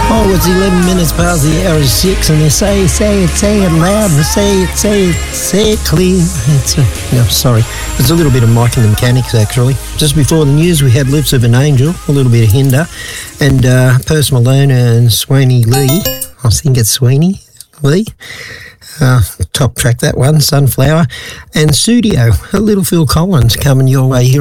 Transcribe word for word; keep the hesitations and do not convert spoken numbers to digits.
Oh, it's eleven minutes past the hour of six, and they say, say it, say it loud, and say it, say it, say it clear. It's a, no, sorry. It's a little bit of Mike and the Mechanics, actually. Just before the news, we had Lips of an Angel, a little bit of Hinder, and uh, Post Malone and Sweeney Lee. I think it's Sweeney Lee. Uh, top track, that one, Sunflower. And Studio, a little Phil Collins coming your way here